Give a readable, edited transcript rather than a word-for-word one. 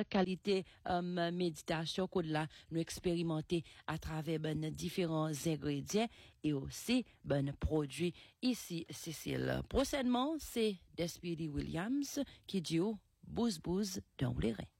qualité méditation qu'on là nous expérimenter à travers ben différents ingrédients et aussi ben produits ici Cécile. Prochainement, c'est Despedy Williams qui dit bouz bouz dans les reins.